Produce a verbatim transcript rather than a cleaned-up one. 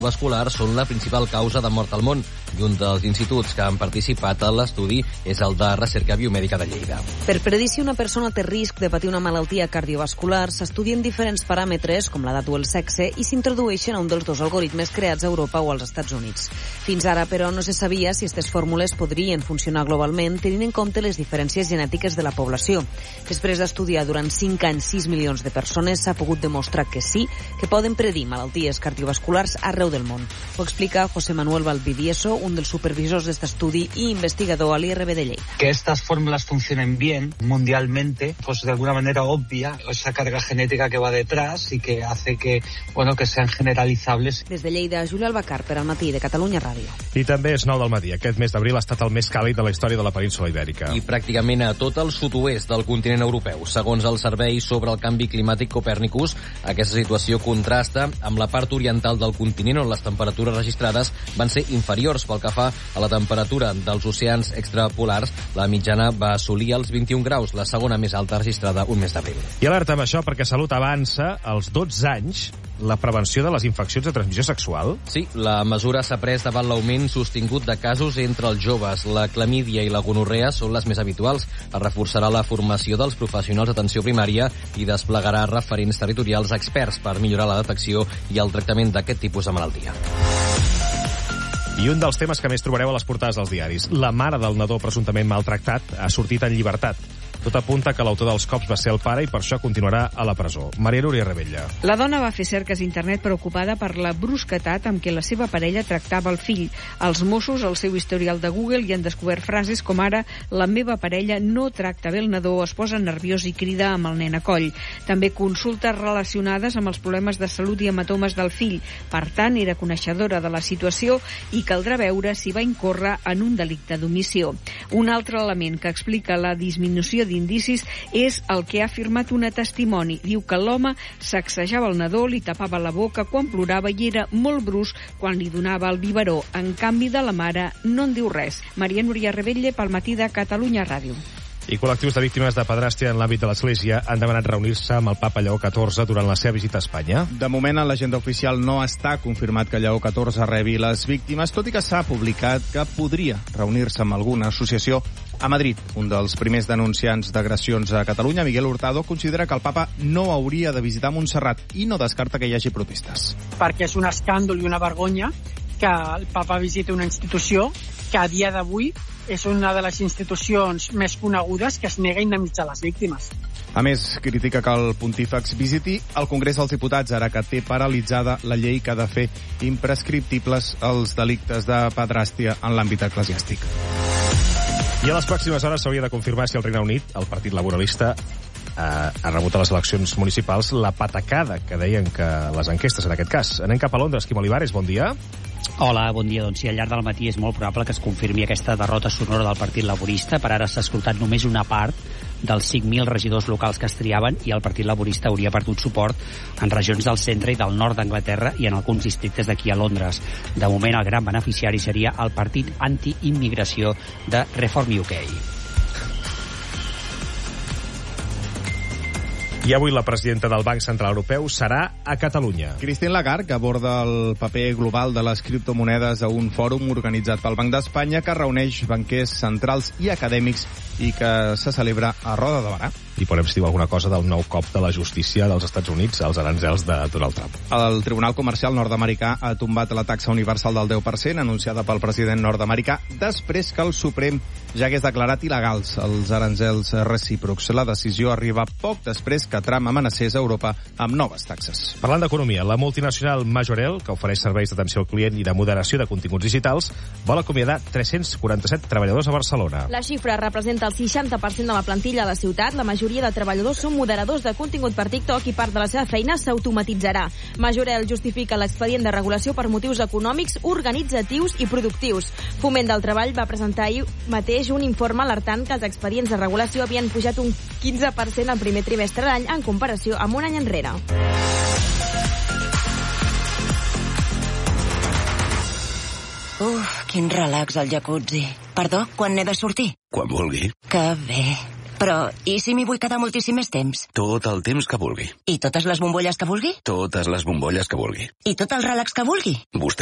vasculars són la principal causa de mort al món i un dels instituts que han participat en l'estudi és el de Recerca Biomèdica de Lleida. Per predir si una persona té risc de patir una malaltia cardiovascular, s'estudien diferents paràmetres com l'edat o el sexe i s'introdueixen a un dels dos algoritmes creats a Europa o als Estats Units. Fins ara, però, no se sabia si aquestes fórmules podrien funcionar globalment tenint en compte les diferències genètiques de la població. Després d'estudiar durant cinc anys sis milions de persones, s'ha pogut demostrar que sí, que poden predir malalties cardiovasculars arreu del món. Ho explica José Manuel Valvidieso, un dels supervisors de este estudi y investigador al I R B de Lleida. Que estas fórmulas funcionen bien mundialmente, pues de alguna manera obvia esa carga genética que va detrás y que hace que, bueno, que sean generalizables. Des de Lleida, Júlia Albacar, per al matí de Catalunya Ràdio. I també és nou del matí. Aquest mes d'abril ha estat el més càlid de la història de la península Ibèrica. I pràcticament a tot el sud-oest del continent europeu. Segons el Servei sobre el Canvi Climàtic Copernicus, aquesta situació contrasta amb la part oriental del continent on les temperatures registrades van ser inferiors pel que fa a la temperatura dels oceans extrapolars. La mitjana va assolir els vint-i-un graus, la segona més alta registrada un mes d'abril. I alerta amb això perquè Salut avança als dotze anys la prevenció de les infeccions de transmissió sexual. Sí, la mesura s'ha pres davant l'augment sostingut de casos entre els joves. La clamídia i la gonorrea són les més habituals. Es reforçarà la formació dels professionals d'atenció primària i desplegarà referents territorials experts per millorar la detecció i el tractament d'aquest tipus de malaltia. I un dels temes que més trobareu a les portades dels diaris. La mare del nadó presumptament maltractat ha sortit en llibertat. Tot apunta que l'autor dels cops va ser el pare i per això continuarà a la presó. Maria Núria Rebella. La dona va fer cerques a internet preocupada per la brusquetat amb què la seva parella tractava el fill. Els Mossos, al seu historial de Google, hi han descobert frases com ara «La meva parella no tracta bé el nadó, es posa nerviós i crida amb el nen a coll». També consultes relacionades amb els problemes de salut i hematomes del fill. Per tant, era coneixedora de la situació i caldrà veure si va incórrer en un delicte d'omissió. Un altre element que explica la disminució d'indicis és el que ha afirmat una testimoni. Diu que l'home sacsejava el nadó, li tapava la boca quan plorava i era molt brusc quan li donava el biberó. En canvi, de la mare no en diu res. Maria Núria Rebella, pel matí de Catalunya Ràdio. I col·lectius de víctimes de pedràstia en l'àmbit de l'Església han demanat reunir-se amb el papa Lleó catorze durant la seva visita a Espanya. De moment, en l'agenda oficial no està confirmat que Lleó catorze rebi les víctimes, tot i que s'ha publicat que podria reunir-se amb alguna associació a Madrid. Un dels primers denunciants d'agressions a Catalunya, Miguel Hurtado, considera que el papa no hauria de visitar Montserrat i no descarta que hi hagi protestes. Perquè és un escàndol i una vergonya que el papa visiti una institució que a dia d'avui és una de les institucions més conegudes que es nega a indemnitzar les víctimes. A més, critica que el pontífex visiti el Congrés dels Diputats, ara que té paralitzada la llei que ha de fer imprescriptibles els delictes de pedràstia en l'àmbit eclesiàstic. I a les pròximes hores s'hauria de confirmar si el Regne Unit, el Partit Laboralista, eh, ha rebut a les eleccions municipals la patacada que deien que les enquestes en aquest cas. Anem cap a Londres. Quim Olivares, bon dia. Hola, bon dia. Doncs sí, al llarg del matí és molt probable que es confirmi aquesta derrota sonora del Partit Laborista. Per ara s'ha escoltat només una part dels cinc mil regidors locals que es triaven i el Partit Laborista hauria perdut suport en regions del centre i del nord d'Anglaterra i en alguns districtes d'aquí a Londres. De moment, el gran beneficiari seria el Partit Anti-Immigració de Reform U K. I avui la presidenta del Banc Central Europeu serà a Catalunya. Christine Lagarde, que aborda el paper global de les criptomonedes a un fòrum organitzat pel Banc d'Espanya que reuneix banquers centrals i acadèmics i que se celebra a Roda de Barà. I podem dir alguna cosa del nou cop de la justícia dels Estats Units als aranzels de Donald Trump. El Tribunal Comercial nord-americà ha tombat la taxa universal del deu per cent anunciada pel president nord-americà després que el Suprem ja hagués declarat il·legals els aranzels recíprocs. La decisió arriba poc després que Trump amenacés a Europa amb noves taxes. Parlant d'economia, la multinacional Majorel, que ofereix serveis d'atenció al client i de moderació de continguts digitals, vol acomiadar tres-cents quaranta-set treballadors a Barcelona. La xifra representa el seixanta per cent de la plantilla de la ciutat. La majoria de treballadors són moderadors de contingut per TikTok i part de la seva feina s'automatitzarà. Majorel justifica l'expedient de regulació per motius econòmics, organitzatius i productius. Foment del Treball va presentar ahir mateix un informe alertant que els expedients de regulació havien pujat un quinze per cent al primer trimestre d'any en comparació amb un any enrere. Uf, quin relax al jacuzzi. Perdó, quan n'he de sortir? Quan vulgui. Que bé. Però, i si m'hi vull quedar moltíssim més temps? Tot el temps que vulgui. I totes les bombolles que vulgui? Totes les bombolles que vulgui. I tot el rèlex que vulgui? Vostè